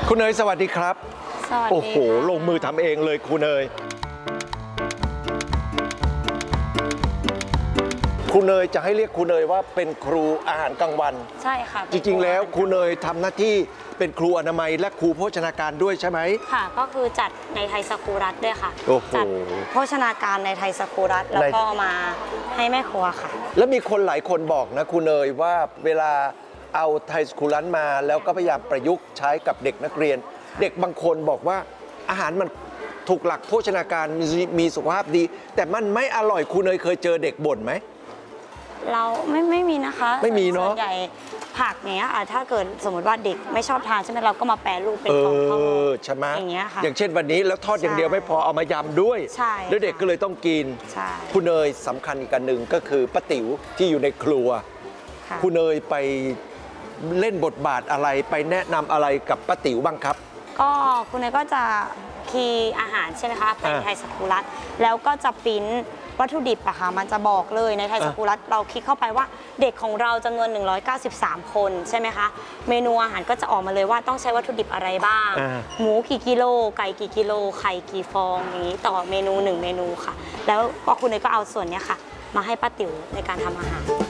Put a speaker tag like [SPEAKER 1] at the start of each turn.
[SPEAKER 1] คุณเนยสวัสดีครับ
[SPEAKER 2] สวัสดี
[SPEAKER 1] โอ้โหลงมือทำเองเลยคุณเนยครูเนยจะให้เรียกครูเนยว่าเป็นครูอาหารกลางวัน
[SPEAKER 2] ใช่ค่ะ
[SPEAKER 1] จริงๆแล้วครูเนยทำหน้าที่เป็นครูอนามัยและครูโภชนาการด้วยใช่ไหม
[SPEAKER 2] ค่ะก็คือจัดในไทยสกูรัฐด้วยค่ะ
[SPEAKER 1] โอ้โห
[SPEAKER 2] จัดโภชนาการในไทยสกูรัฐแล้วก็มาให้แม่ครัวค่ะ
[SPEAKER 1] แล้วมีคนหลายคนบอกนะครูเนยว่าเวลาเอาไทยสกูลันมาแล้วก็พยายามประยุกต์ใช้กับเด็กนักเรียนเด็กบางคนบอกว่าอาหารมันถูกหลักโภชนาการมีสุขภาพดีแต่มันไม่อร่อยครูเนยเคยเจอเด็กบ่นไหม
[SPEAKER 2] เราไม่มีนะคะ
[SPEAKER 1] ไม่มีเนาะ
[SPEAKER 2] ส่วนใหญ่ผักเนี้ยถ้าเกิดสมมติว่าเด็กไม่ชอบทานใช่ไหมเราก็มาแปรรูปเป็นของทอด
[SPEAKER 1] ใช่ไหม
[SPEAKER 2] อย่างเงี้ยค่ะ
[SPEAKER 1] อย่างเช่นวันนี้แล้วทอดอย่างเดียวไม่พอเอามายำด้วย
[SPEAKER 2] ใช่
[SPEAKER 1] แล้วเด็กก็เลยต้องกิน
[SPEAKER 2] ใช่
[SPEAKER 1] คุณเนยสำคัญอีกอันหนึ่งก็คือป้าติ๋วที่อยู่ในครัวคุณเนยไปเล่นบทบาทอะไรไปแนะนำอะไรกับป้าติ๋วบ้างครับ
[SPEAKER 2] ก็คุณเนยก็จะคีย์อาหารใช่ไหมคะเป็นไทยสกูรัฐแล้วก็จะปริ้นวัตถุดิบอะค่ะมันจะบอกเลยในไทยสกูรัฐเราคลิกเข้าไปว่าเด็กของเราจำนวน193คนใช่ไหมคะเมนูอาหารก็จะออกมาเลยว่าต้องใช้วัตถุดิบอะไรบ้างหมูกี่กิโลไก่กี่กิโลไข่กี่ฟองอย่างนี้ต่อเมนู1เมนูค่ะแล้วก็คุณเนยก็เอาส่วนนี้ค่ะมาให้ป้าติ๋วในการทำอาหาร